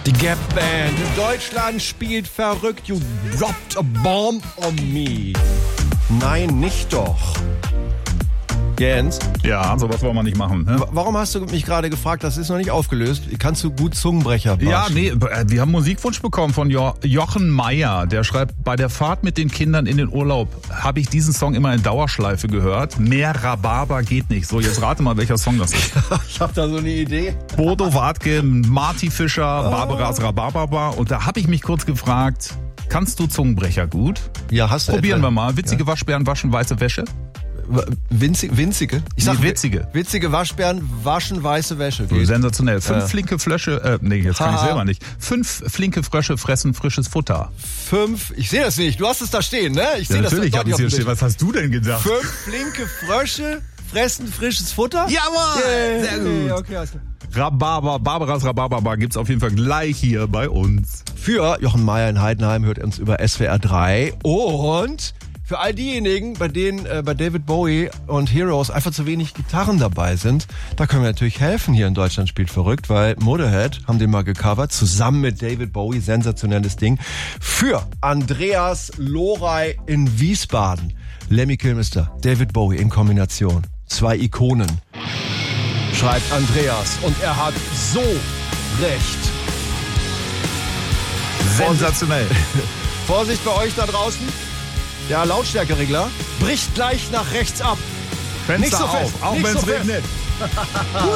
Die Gap Band in Deutschland spielt verrückt. You dropped a bomb on me. Nein, nicht doch. Jens? Ja, sowas wollen wir nicht machen. Ne? Warum hast du mich gerade gefragt? Das ist noch nicht aufgelöst. Kannst du gut Zungenbrecher basteln? Ja, nee, wir haben Musikwunsch bekommen von Jochen Meyer. Der schreibt, bei der Fahrt mit den Kindern in den Urlaub habe ich diesen Song immer in Dauerschleife gehört. Mehr Rhabarber geht nicht. So, jetzt rate mal, welcher Song das ist. Ich habe da so eine Idee. Bodo Wartke, Marty Fischer, Barbaras Rhabarber. Und da habe ich mich kurz gefragt, kannst du Zungenbrecher gut? Ja, hast du. Probieren wir mal. Witzige Waschbären waschen weiße Wäsche. Winzige? Ich sag witzige. Witzige Waschbären waschen weiße Wäsche. Geht. Sensationell. 5 flinke Flösche, nee, jetzt kann ich selber nicht. 5 flinke Frösche fressen frisches Futter. 5, ich sehe das nicht. Du hast es da stehen, ne? Ich sehe ja, das natürlich habe ich hier stehen. Was hast du denn gedacht? 5 flinke Frösche fressen frisches Futter? Jawohl! Sehr gut. Okay, alles klar. Barbaras Rhabarber gibt's auf jeden Fall gleich hier bei uns. Für Jochen Meyer in Heidenheim hört uns über SWR 3 und für all diejenigen, bei denen bei David Bowie und Heroes einfach zu wenig Gitarren dabei sind, da können wir natürlich helfen hier in Deutschland spielt verrückt, weil Motorhead haben den mal gecovert, zusammen mit David Bowie, sensationelles Ding, für Andreas Lorey in Wiesbaden. Lemmy Kilmister, David Bowie in Kombination. 2 Ikonen, schreibt Andreas, und er hat so recht. Sensationell. Vorsicht bei euch da draußen. Der Lautstärkeregler bricht gleich nach rechts ab. Fenster nicht so fest, auf, auch nicht wenn es so fest. regnet.